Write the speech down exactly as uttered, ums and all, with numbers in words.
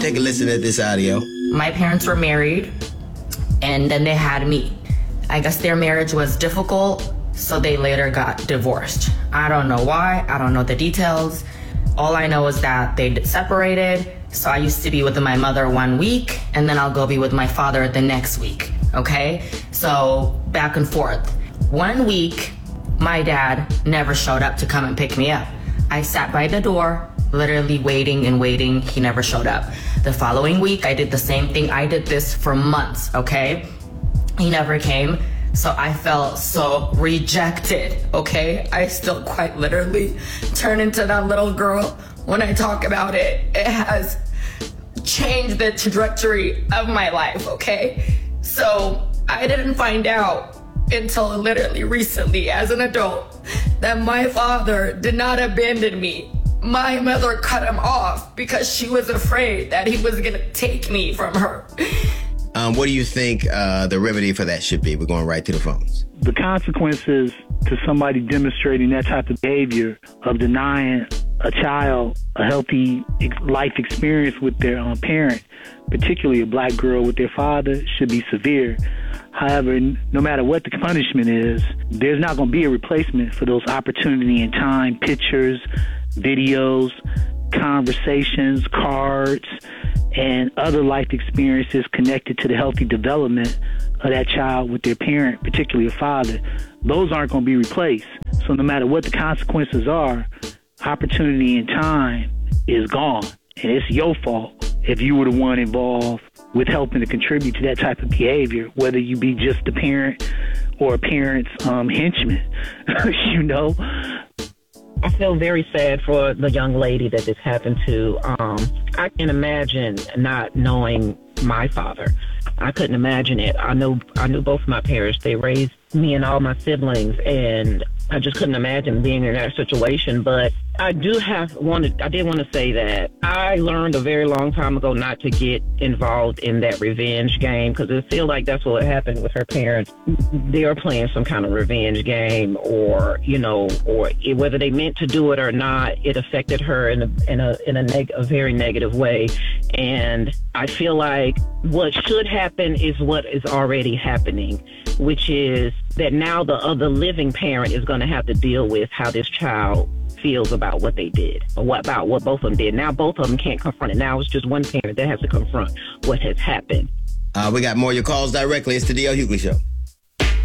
Take a listen to this audio. My parents were married, and then they had me. I guess their marriage was difficult, so they later got divorced. I don't know why. I don't know the details. All I know is that they separated. So I used to be with my mother one week, and then I'll go be with my father the next week, okay? So back and forth. One week, my dad never showed up to come and pick me up. I sat by the door, literally waiting and waiting. He never showed up. The following week, I did the same thing. I did this for months, okay? He never came. So I felt so rejected, okay? I still quite literally turn into that little girl when I talk about it. It has changed the trajectory of my life, okay? So I didn't find out until literally recently as an adult that my father did not abandon me. My mother cut him off because she was afraid that he was gonna take me from her. Um, what do you think uh, the remedy for that should be? We're going right to the phones. The consequences to somebody demonstrating that type of behavior of denying a child a healthy life experience with their um, parent, particularly a black girl with their father, should be severe. However, no matter what the punishment is, there's not going to be a replacement for those opportunity and time, pictures, videos, conversations, cards, and other life experiences connected to the healthy development of that child with their parent, particularly a father. Those aren't going to be replaced. So no matter what the consequences are, opportunity and time is gone. And it's your fault if you were the one involved with helping to contribute to that type of behavior, whether you be just the parent or a parent's um, henchman, you know? I feel very sad for the young lady that this happened to. Um, I can imagine not knowing my father. I couldn't imagine it. I know I knew both of my parents. They raised me and all my siblings, and I just couldn't imagine being in that situation. But I do have wanted. I did want to say that I learned a very long time ago not to get involved in that revenge game, because I feel like that's what happened with her parents. They were playing some kind of revenge game, or you know, or it, whether they meant to do it or not, it affected her in a in a in a, neg- a very negative way. And I feel like what should happen is what is already happening, which is that now the other living parent is going to have to deal with how this child feels about what they did, or what about what both of them did. Now both of them can't confront it. Now it's just one parent that has to confront what has happened. Uh, we got more of your calls directly. It's the D L Hughley Show.